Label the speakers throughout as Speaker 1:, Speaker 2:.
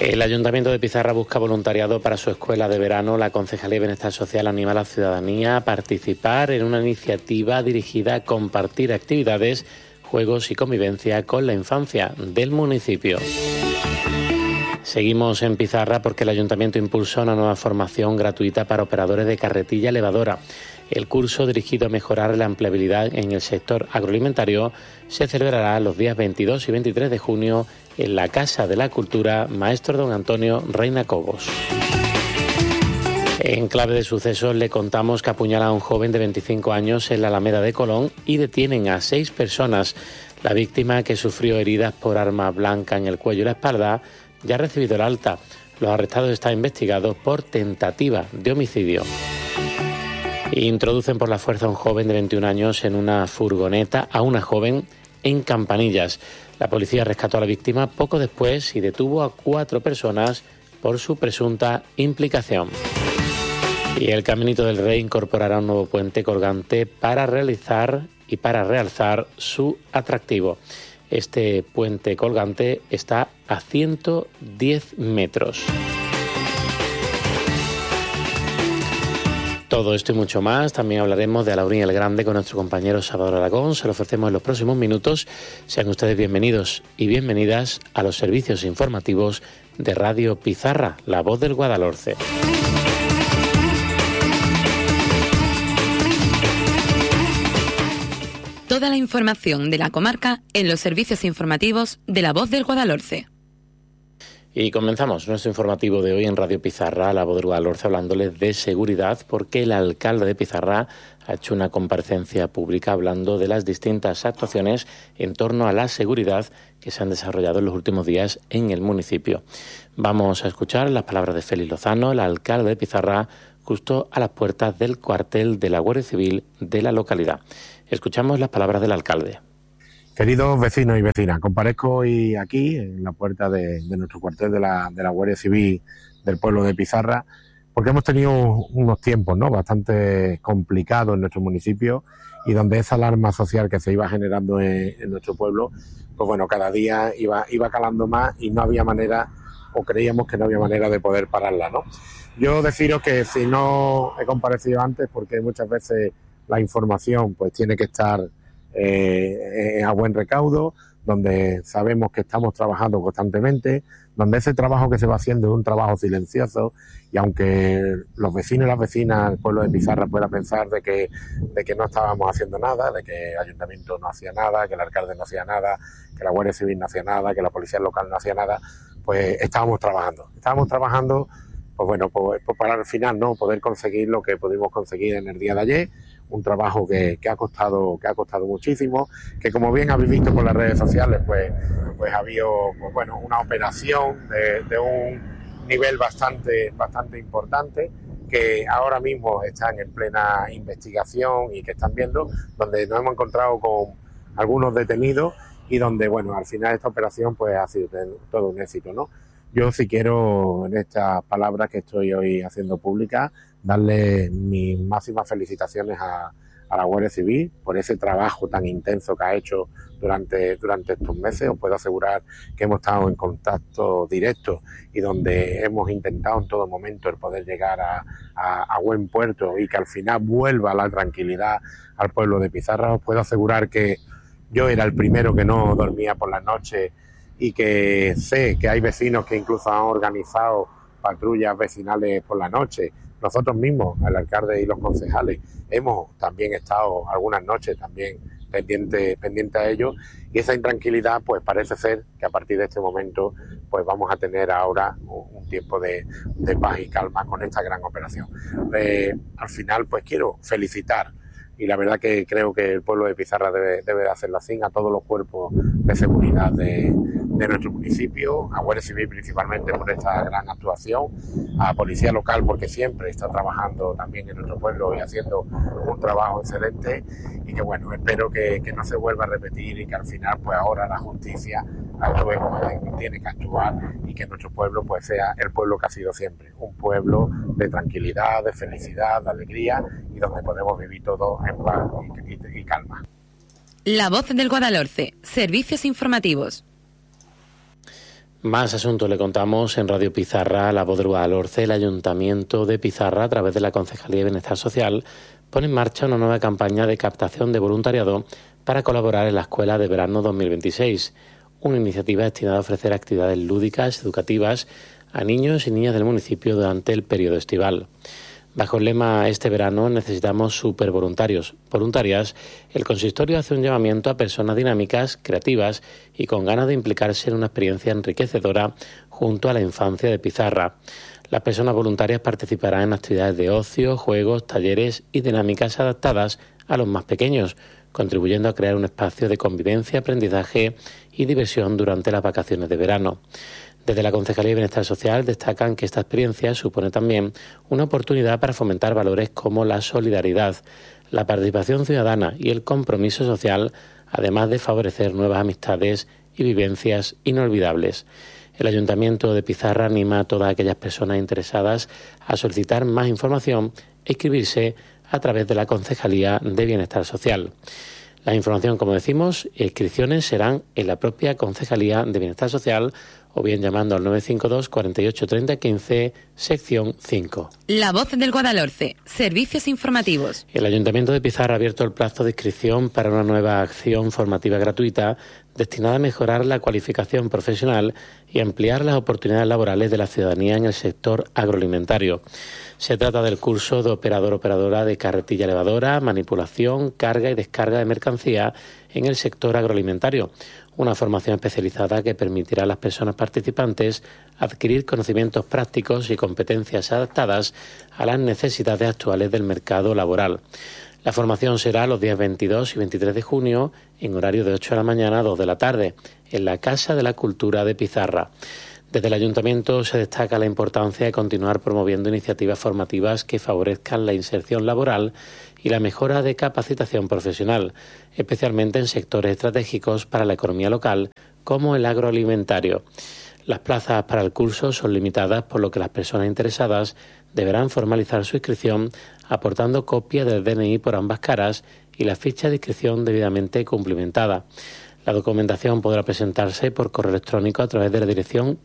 Speaker 1: El Ayuntamiento de Pizarra busca voluntariado para su escuela de verano. La Concejalía de Bienestar Social anima a la ciudadanía a participar en una iniciativa dirigida a compartir actividades, juegos y convivencia con la infancia del municipio. Seguimos en Pizarra porque el Ayuntamiento impulsa una nueva formación gratuita para operadores de carretilla elevadora. El curso, dirigido a mejorar la empleabilidad en el sector agroalimentario, se celebrará los días 22 y 23 de junio en la Casa de la Cultura Maestro Don Antonio Reina Cobos. En clave de sucesos le contamos que apuñalan a un joven de 25 años en la Alameda de Colón y detienen a 6 personas. La víctima, que sufrió heridas por arma blanca en el cuello y la espalda, ya ha recibido el alta. Los arrestados están investigados por tentativa de homicidio. Introducen por la fuerza a un joven de 21 años en una furgoneta a una joven en Campanillas. La policía rescató a la víctima poco después y detuvo a 4 personas por su presunta implicación. Y el Caminito del Rey incorporará un nuevo puente colgante para realzar su atractivo. Este puente colgante está a 110 metros. Todo esto y mucho más. También hablaremos de Alaurín el Grande con nuestro compañero Salvador Aragón. Se lo ofrecemos en los próximos minutos. Sean ustedes bienvenidos y bienvenidas a los servicios informativos de Radio Pizarra, la voz del Guadalhorce.
Speaker 2: Toda la información de la comarca en los servicios informativos de La Voz del Guadalhorce.
Speaker 1: Y comenzamos nuestro informativo de hoy en Radio Pizarra, La Voz del Guadalhorce, hablándoles de seguridad, porque el alcalde de Pizarra ha hecho una comparecencia pública hablando de las distintas actuaciones en torno a la seguridad que se han desarrollado en los últimos días en el municipio. Vamos a escuchar las palabras de Félix Lozano, el alcalde de Pizarra, justo a las puertas del cuartel de la Guardia Civil de la localidad. Escuchamos las palabras del alcalde.
Speaker 3: Queridos vecinos y vecinas, comparezco hoy aquí en la puerta de nuestro cuartel de la Guardia Civil del pueblo de Pizarra, porque hemos tenido unos tiempos, ¿no?, bastante complicados en nuestro municipio, y donde esa alarma social que se iba generando en nuestro pueblo, pues bueno, cada día iba calando más y no había manera, o creíamos que no había manera de poder pararla, ¿no? Yo deciros que si no he comparecido antes, porque muchas veces la información pues tiene que estar a buen recaudo, donde sabemos que estamos trabajando constantemente, donde ese trabajo que se va haciendo es un trabajo silencioso, y aunque los vecinos y las vecinas del pueblo de Pizarra puedan pensar de que no estábamos haciendo nada, de que el ayuntamiento no hacía nada, que el alcalde no hacía nada, que la Guardia Civil no hacía nada, que la policía local no hacía nada, pues estábamos trabajando pues bueno, pues para al final, ¿no?, poder conseguir lo que pudimos conseguir en el día de ayer. Un trabajo que ha costado muchísimo, que como bien habéis visto por las redes sociales, pues ha habido, pues bueno, una operación de un nivel bastante importante, que ahora mismo están en plena investigación y que están viendo, donde nos hemos encontrado con algunos detenidos y donde, bueno, al final esta operación pues ha sido todo un éxito, ¿no? Yo sí quiero, en estas palabras que estoy hoy haciendo públicas, darle mis máximas felicitaciones a la Guardia Civil por ese trabajo tan intenso que ha hecho durante estos meses. Os puedo asegurar que hemos estado en contacto directo y donde hemos intentado en todo momento el poder llegar a buen puerto y que al final vuelva la tranquilidad al pueblo de Pizarra. Os puedo asegurar que yo era el primero que no dormía por las noches, y que sé que hay vecinos que incluso han organizado patrullas vecinales por la noche. Nosotros mismos, el alcalde y los concejales, hemos también estado algunas noches también pendiente a ello, y esa intranquilidad pues parece ser que a partir de este momento pues vamos a tener ahora un tiempo de paz y calma con esta gran operación. Al final pues quiero felicitar, y la verdad que creo que el pueblo de Pizarra debe de hacerlo así, a todos los cuerpos de seguridad de nuestro municipio, a Guardia Civil principalmente por esta gran actuación, a Policía Local porque siempre está trabajando también en nuestro pueblo y haciendo un trabajo excelente, y que bueno, espero que no se vuelva a repetir y que al final pues ahora la justicia actúe como tiene que actuar, y que nuestro pueblo pues sea el pueblo que ha sido siempre, un pueblo de tranquilidad, de felicidad, de alegría, y donde podemos vivir todos en paz y calma.
Speaker 2: La Voz del Guadalhorce, servicios informativos.
Speaker 1: Más asuntos le contamos en Radio Pizarra, La Voz del Guadalhorce. El Ayuntamiento de Pizarra, a través de la Concejalía de Bienestar Social, pone en marcha una nueva campaña de captación de voluntariado para colaborar en la Escuela de Verano 2026, una iniciativa destinada a ofrecer actividades lúdicas, educativas, a niños y niñas del municipio durante el periodo estival. Bajo el lema "Este verano necesitamos supervoluntarios, voluntarias", el consistorio hace un llamamiento a personas dinámicas, creativas y con ganas de implicarse en una experiencia enriquecedora junto a la infancia de Pizarra. Las personas voluntarias participarán en actividades de ocio, juegos, talleres y dinámicas adaptadas a los más pequeños, contribuyendo a crear un espacio de convivencia, aprendizaje y diversión durante las vacaciones de verano. Desde la Concejalía de Bienestar Social destacan que esta experiencia supone también una oportunidad para fomentar valores como la solidaridad, la participación ciudadana y el compromiso social, además de favorecer nuevas amistades y vivencias inolvidables. El Ayuntamiento de Pizarra anima a todas aquellas personas interesadas a solicitar más información e inscribirse a través de la Concejalía de Bienestar Social. La información, como decimos, e inscripciones serán en la propia Concejalía de Bienestar Social o bien llamando al 952 48 30 15, sección 5.
Speaker 2: La Voz del Guadalhorce, servicios informativos.
Speaker 1: El Ayuntamiento de Pizarra ha abierto el plazo de inscripción para una nueva acción formativa gratuita destinada a mejorar la cualificación profesional y ampliar las oportunidades laborales de la ciudadanía en el sector agroalimentario. Se trata del curso de operador-operadora de carretilla elevadora, manipulación, carga y descarga de mercancía en el sector agroalimentario, una formación especializada que permitirá a las personas participantes adquirir conocimientos prácticos y competencias adaptadas a las necesidades actuales del mercado laboral. La formación será los días 22 y 23 de junio en horario de 8 de la mañana a 2 de la tarde, en la Casa de la Cultura de Pizarra. Desde el Ayuntamiento se destaca la importancia de continuar promoviendo iniciativas formativas que favorezcan la inserción laboral y la mejora de capacitación profesional, especialmente en sectores estratégicos para la economía local, como el agroalimentario. Las plazas para el curso son limitadas, por lo que las personas interesadas deberán formalizar su inscripción aportando copia del DNI por ambas caras y la ficha de inscripción debidamente cumplimentada. La documentación podrá presentarse por correo electrónico a través de la dirección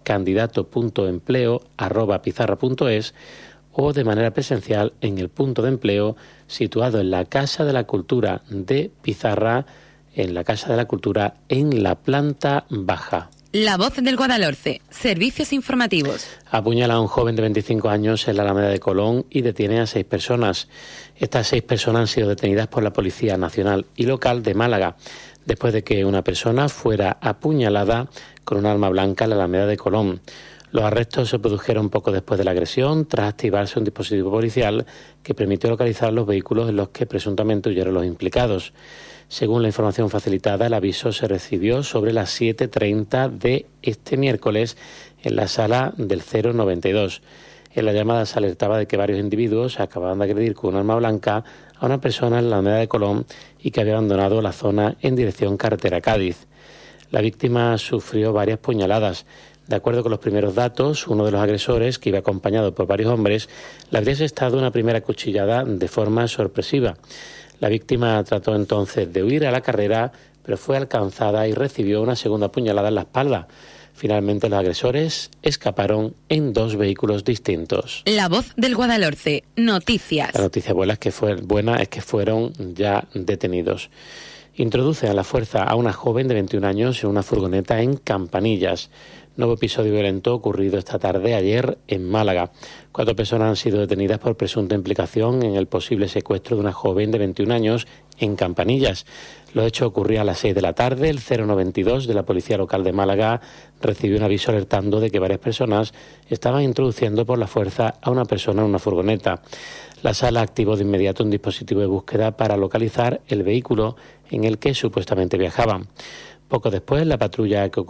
Speaker 1: candidato.empleo@pizarra.es o de manera presencial en el punto de empleo situado en la Casa de la Cultura de Pizarra, en la Casa de la Cultura en la planta baja.
Speaker 2: La Voz del Guadalhorce, servicios informativos.
Speaker 1: Apuñala a un joven de 25 años en la Alameda de Colón y detiene a 6 personas. Estas 6 personas han sido detenidas por la Policía Nacional y Local de Málaga, después de que una persona fuera apuñalada con un arma blanca en la Alameda de Colón. Los arrestos se produjeron poco después de la agresión, tras activarse un dispositivo policial que permitió localizar los vehículos en los que presuntamente huyeron los implicados. Según la información facilitada, el aviso se recibió sobre las 7:30 de este miércoles en la sala del 092. En la llamada se alertaba de que varios individuos acababan de agredir con un arma blanca a una persona en la Alameda de Colón y que había abandonado la zona en dirección carretera Cádiz. La víctima sufrió varias puñaladas. De acuerdo con los primeros datos, uno de los agresores, que iba acompañado por varios hombres, le habría asestado una primera cuchillada de forma sorpresiva. La víctima trató entonces de huir a la carrera, pero fue alcanzada y recibió una segunda puñalada en la espalda. Finalmente los agresores escaparon en 2 vehículos distintos.
Speaker 2: La Voz del Guadalhorce, noticias.
Speaker 1: La noticia buena es que fueron ya detenidos. Introduce a la fuerza a una joven de 21 años en una furgoneta en Campanillas. Nuevo episodio violento ocurrido esta tarde ayer en Málaga. 4 personas han sido detenidas por presunta implicación en el posible secuestro de una joven de 21 años en Campanillas. Los hechos ocurrían a las 6 de la tarde. El 092 de la Policía Local de Málaga recibió un aviso alertando de que varias personas estaban introduciendo por la fuerza a una persona en una furgoneta. La sala activó de inmediato un dispositivo de búsqueda para localizar el vehículo en el que supuestamente viajaban. Poco después, la patrulla que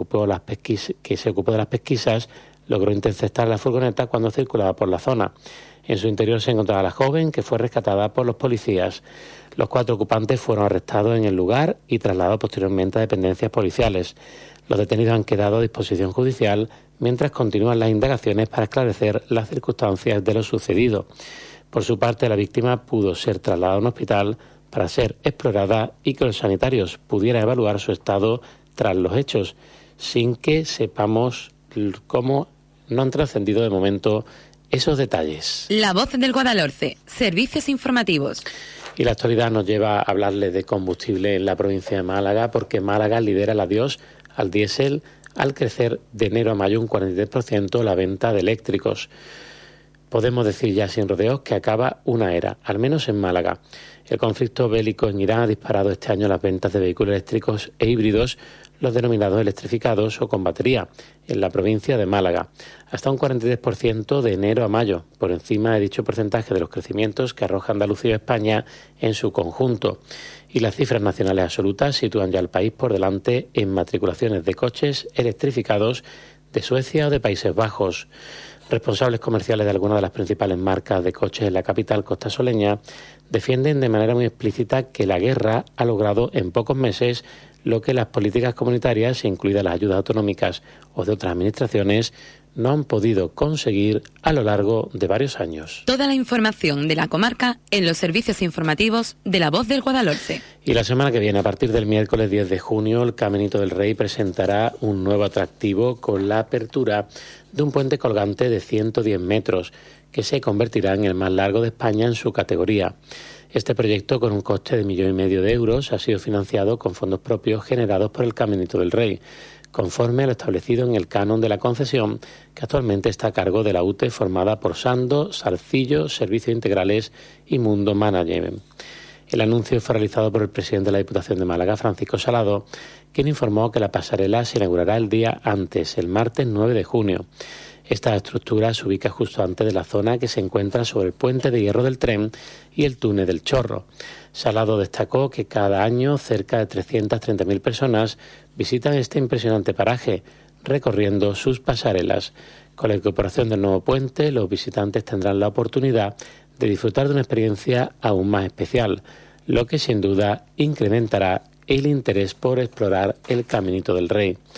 Speaker 1: se ocupó de las pesquisas logró interceptar la furgoneta cuando circulaba por la zona. En su interior se encontraba la joven, que fue rescatada por los policías. Los 4 ocupantes fueron arrestados en el lugar y trasladados posteriormente a dependencias policiales. Los detenidos han quedado a disposición judicial mientras continúan las indagaciones para esclarecer las circunstancias de lo sucedido. Por su parte, la víctima pudo ser trasladada a un hospital para ser explorada y que los sanitarios pudieran evaluar su estado tras los hechos, sin que sepamos cómo no han trascendido de momento esos detalles.
Speaker 2: La Voz del Guadalhorce, servicios informativos.
Speaker 1: Y la actualidad nos lleva a hablarles de combustible en la provincia de Málaga, porque Málaga lidera el adiós al diésel al crecer de enero a mayo un 43% la venta de eléctricos. Podemos decir ya sin rodeos que acaba una era, al menos en Málaga. El conflicto bélico en Irán ha disparado este año las ventas de vehículos eléctricos e híbridos, los denominados electrificados o con batería, en la provincia de Málaga, hasta un 43% de enero a mayo, por encima de dicho porcentaje de los crecimientos que arroja Andalucía y España en su conjunto. Y las cifras nacionales absolutas sitúan ya al país por delante en matriculaciones de coches electrificados de Suecia o de Países Bajos. Responsables comerciales de algunas de las principales marcas de coches en la capital costasoleña defienden de manera muy explícita que la guerra ha logrado en pocos meses lo que las políticas comunitarias, incluidas las ayudas autonómicas o de otras administraciones, no han podido conseguir a lo largo de varios años.
Speaker 2: Toda la información de la comarca en los servicios informativos de La Voz del Guadalhorce.
Speaker 1: Y la semana que viene, a partir del miércoles 10 de junio, el Caminito del Rey presentará un nuevo atractivo con la apertura de un puente colgante de 110 metros, que se convertirá en el más largo de España en su categoría. Este proyecto, con un coste de 1,5 millones de euros, ha sido financiado con fondos propios generados por el Caminito del Rey, conforme a lo establecido en el canon de la concesión, que actualmente está a cargo de la UTE, formada por Sando, Salcillo, Servicios Integrales y Mundo Management. El anuncio fue realizado por el presidente de la Diputación de Málaga, Francisco Salado, quien informó que la pasarela se inaugurará el día antes, el martes 9 de junio. Esta estructura se ubica justo antes de la zona que se encuentra sobre el puente de hierro del tren y el túnel del Chorro. Salado destacó que cada año cerca de 330.000 personas visitan este impresionante paraje, recorriendo sus pasarelas. Con la incorporación del nuevo puente, los visitantes tendrán la oportunidad de disfrutar de una experiencia aún más especial, lo que sin duda incrementará el interés por explorar el Caminito del Rey.